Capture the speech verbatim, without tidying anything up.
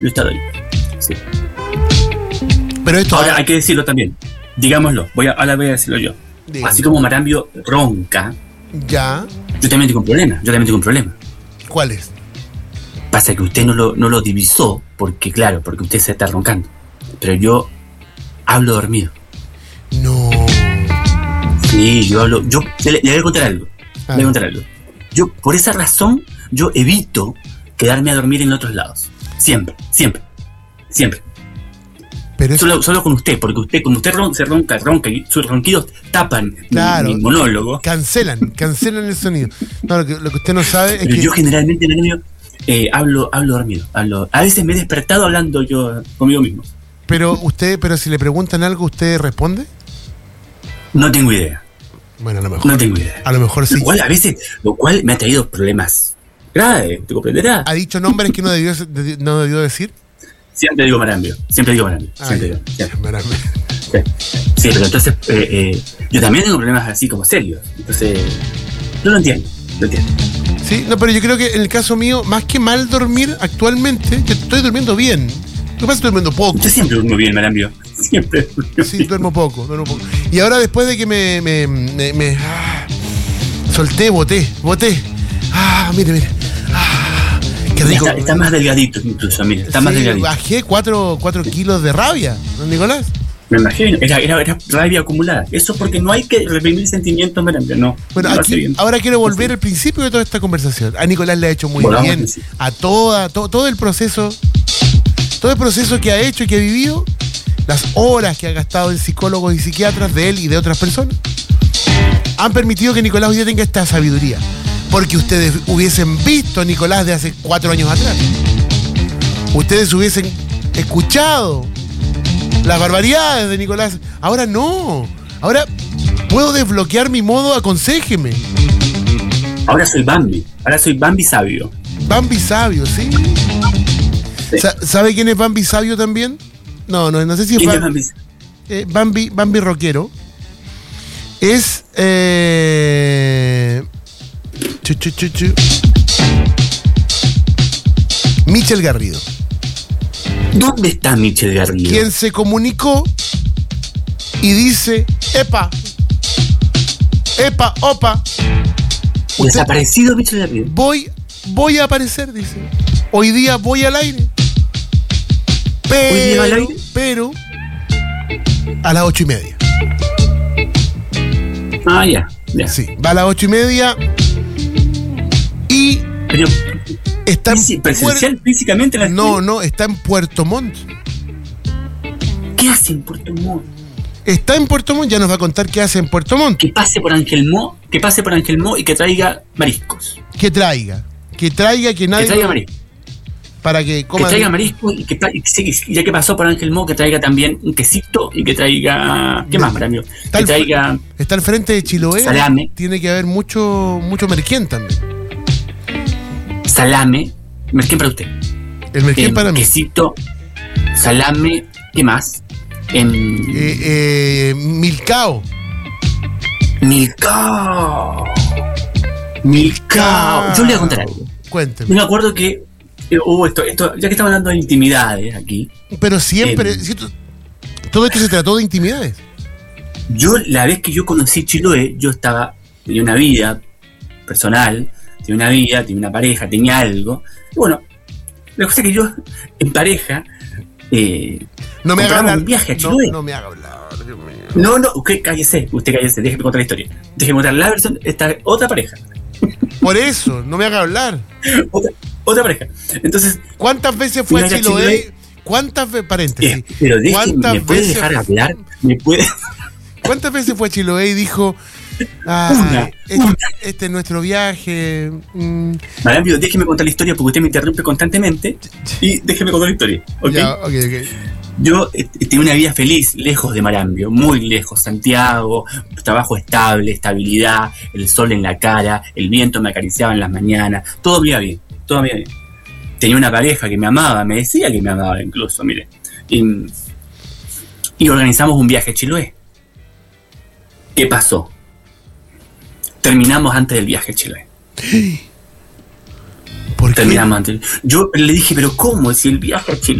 Yo he estado ahí. Sí. Pero esto ahora hay que decirlo también. Digámoslo. Voy a, ahora voy a decirlo yo. Dígame. Así como Marambio ronca, ya. yo también tengo un problema. Yo también tengo un problema. ¿Cuál es? Pasa que usted no lo, no lo divisó, porque claro, porque usted se está roncando. Pero yo hablo dormido. No. Sí, yo hablo. Yo le, le voy a contar algo. Ah. Le voy a contar algo. Yo, por esa razón, yo evito quedarme a dormir en otros lados. Siempre, siempre, siempre. Pero eso, Solo, solo con usted, porque usted, como usted ron, se ronca, ronca y sus ronquidos tapan claro, mi, mi monólogo. Cancelan, cancelan el sonido. No, lo que, lo que usted no sabe es Pero que yo generalmente en el mío eh, hablo, hablo dormido. Hablo, a veces me he despertado hablando yo conmigo mismo. Pero usted, pero si le preguntan algo, ¿usted responde? No tengo idea. Bueno, a lo mejor. No tengo idea. A lo mejor sí. Lo cual a veces, lo cual me ha traído problemas graves, ¿te comprenderás? ¿Ha dicho nombres que no debió, no debió decir? Siempre digo Marambio, siempre digo Marambio. Siempre Ay, digo, siempre. Marambio. Sí. Sí, pero entonces eh, eh, yo también tengo problemas así como serios. Entonces, yo lo entiendo, lo entiendo. Sí, no, pero yo creo que en el caso mío, más que mal dormir actualmente, yo estoy durmiendo bien. Lo que pasa es que estoy durmiendo poco. Yo siempre duermo bien, Marambio. Siempre duermo Sí, bien. duermo poco, duermo poco. Y ahora después de que me, me, me, me ah, solté, boté, boté. Ah, mire, mire. Ah, qué rico. Está, está más delgadito incluso, mire, está Sí, más delgadito. bajé cuatro kilos de rabia, don Nicolás. Me imagino, era, era, era rabia acumulada. Eso porque no hay que reprimir sentimientos, Marambio, no. Bueno, no lo hace aquí, bien. ahora quiero volver al principio de toda esta conversación. A Nicolás le ha hecho muy Volvamos al bien principio. a toda, to, todo el proceso, todo el proceso que ha hecho y que ha vivido, las horas que ha gastado en psicólogos y psiquiatras de él y de otras personas, han permitido que Nicolás hoy día tenga esta sabiduría. Porque ustedes hubiesen visto a Nicolás de hace cuatro años atrás. Ustedes hubiesen escuchado las barbaridades de Nicolás. Ahora no. Ahora puedo desbloquear mi modo aconséjeme. Ahora soy Bambi, ahora soy Bambi sabio. Bambi sabio, ¿sí? Sí. Sa- ¿Sabe quién es Bambi sabio también? No, no, no sé si es ¿Quién es Bam- Bambi? eh, Bambi, Bambi rockero. Es eh, chu, chu, chu, chu. Michel Garrido, ¿Dónde está Michel Garrido? quien se comunicó y dice: epa, epa, opa, usted- Desaparecido Michel Garrido. voy, voy a aparecer, dice. Hoy día voy al aire. Pero, ¿Hoy día va al aire? pero a las ocho y media. Ah, ya, ya. Sí, va a las ocho y media y Pero, está en fisi- presencial Puer- físicamente en la No, no, está en Puerto Montt. ¿Qué hace en Puerto Montt? Está en Puerto Montt, ya nos va a contar qué hace en Puerto Montt. Que pase por Angelmó, que pase por Angelmó y que traiga mariscos. Que traiga, que traiga, que nadie... Que traiga mariscos. Para que Que coman... traiga mariscos y que tra- y sí, ya que pasó por Angelmó, que traiga también un quesito y que traiga. ¿Qué más, Marambio? Está Que al, traiga. está al frente de Chiloé. Salame. Tiene que haber mucho, mucho merquén también. Salame. Merquén para usted. El merquén Em, para mí. Quesito. Salame. ¿Qué más? Em, Eh, eh, Milcao. Milcao. Milcao. Yo le voy a contar algo. Cuénteme. Yo me acuerdo que. eh, hubo esto, esto, ya que estamos hablando de intimidades aquí. Pero siempre... Em. ¿cierto? Todo esto se trató de intimidades. Yo, la vez que yo conocí Chiloé, yo estaba, tenía una vida personal, tenía una vida, tenía una pareja, tenía algo. Y bueno, la cosa es que yo, en pareja, eh, No me haga compramos hablar. un viaje a No, Chiloé. no me haga hablar, Dios mío. No, no, usted cállese, usted cállese, déjeme contar la historia. Déjeme contar la versión, esta otra pareja. Por eso, no me haga hablar. Otra, otra pareja. Entonces, ¿Cuántas veces fue a Mira, Chiloé? Chiloé. ¿Cuántas veces, paréntesis, eh, pero déjeme, ¿cuántas ¿me puede veces- dejar hablar? ¿Me puede...? ¿Cuántas veces fue a Chiloé y dijo, ay, Una, este, una. este es nuestro viaje? mm, Marambio, déjeme contar la historia porque usted me interrumpe constantemente y déjeme contar la historia, ¿ok? ya, ok, ok. Yo eh, tenía una vida feliz, lejos de Marambio, muy lejos, Santiago, trabajo estable, estabilidad, el sol en la cara, el viento me acariciaba en las mañanas, todo me iba bien, todo me iba bien. Tenía una pareja que me amaba, me decía que me amaba incluso, mire. Y, y organizamos un viaje a Chiloé. ¿Qué pasó? Terminamos antes del viaje a Chiloé. ¿Por qué? Terminamos antes. Yo le dije, pero ¿cómo? Si el viaje a Chile